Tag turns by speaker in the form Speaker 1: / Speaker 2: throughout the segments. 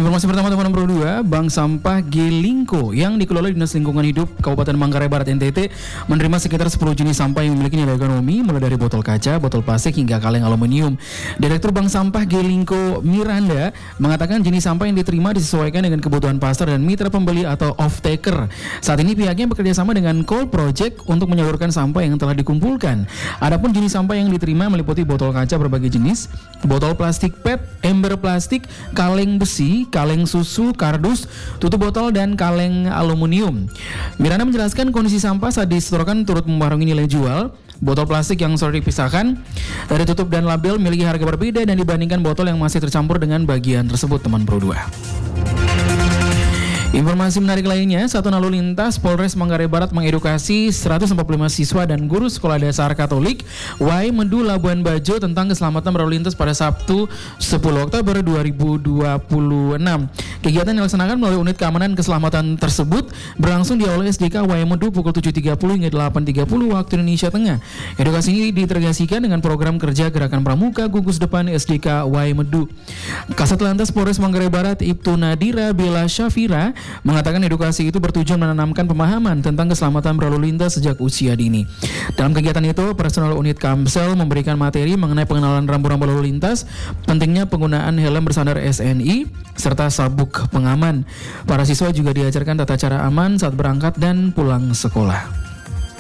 Speaker 1: Informasi pertama teman-teman Pro 2, Bank Sampah Gelingko yang dikelola Dinas Lingkungan Hidup Kabupaten Manggarai Barat NTT menerima sekitar 10 jenis sampah yang memiliki nilai ekonomi mulai dari botol kaca, botol plastik hingga kaleng aluminium. Direktur Bank Sampah Gelingko Miranda mengatakan jenis sampah yang diterima disesuaikan dengan kebutuhan pasar dan mitra pembeli atau off-taker. Saat ini pihaknya bekerja sama dengan Coal Project untuk menyalurkan sampah yang telah dikumpulkan. Adapun jenis sampah yang diterima meliputi botol kaca berbagai jenis, botol plastik PET, ember plastik, kaleng besi, kaleng susu, kardus, tutup botol, dan kaleng aluminium. Miranda menjelaskan kondisi sampah saat disetorkan turut mempengaruhi nilai jual. Botol plastik yang sudah dipisahkan dari tutup dan label memiliki harga berbeda dan dibandingkan botol yang masih tercampur dengan bagian tersebut, teman Pro 2. Informasi menarik lainnya, Satuan Lalu Lintas Polres Manggarai Barat mengedukasi 145 siswa dan guru sekolah dasar Katolik Waemedu Labuan Bajo tentang keselamatan berlalu lintas pada Sabtu 10 Oktober 2026. Kegiatan yang dilaksanakan melalui unit keamanan keselamatan tersebut berlangsung di Aula SDK Waemedu pukul 7.30 hingga 8.30 waktu Indonesia Tengah. Edukasi ini diintegrasikan dengan program kerja Gerakan Pramuka Gugus Depan SDK Waemedu. Kasat Lantas Polres Manggarai Barat Ibtu Nadira Bella Syafira mengatakan edukasi itu bertujuan menanamkan pemahaman tentang keselamatan berlalu lintas sejak usia dini. Dalam kegiatan itu, personel unit Kamsel memberikan materi mengenai pengenalan rambu-rambu lalu lintas, pentingnya penggunaan helm bersandar SNI, serta sabuk pengaman. Para siswa juga diajarkan tata cara aman saat berangkat dan pulang sekolah.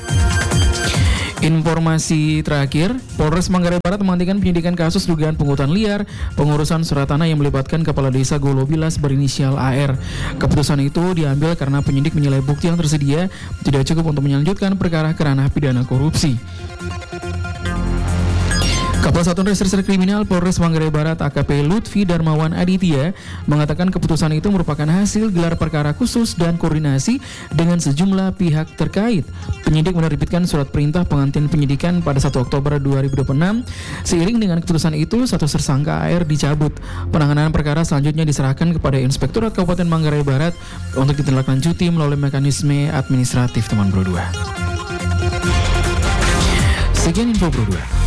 Speaker 1: Informasi terakhir, Polres Manggarai Barat menghentikan penyidikan kasus dugaan pungutan liar, pengurusan surat tanah yang melibatkan Kepala Desa Golobilas berinisial AR. Keputusan itu diambil karena penyidik menilai bukti yang tersedia tidak cukup untuk melanjutkan perkara ke ranah pidana korupsi. Kapolres Satuan Reserse Kriminal Polres Manggarai Barat AKP Lutfi Darmawan Aditya mengatakan keputusan itu merupakan hasil gelar perkara khusus dan koordinasi dengan sejumlah pihak terkait. Penyidik menerbitkan surat perintah penghentian penyidikan pada 1 Oktober 2026. Seiring dengan keputusan itu, status tersangka AR dicabut. Penanganan perkara selanjutnya diserahkan kepada Inspektorat Kabupaten Manggarai Barat untuk ditindaklanjuti melalui mekanisme administratif, teman Pro 2. Sekian info Pro 2.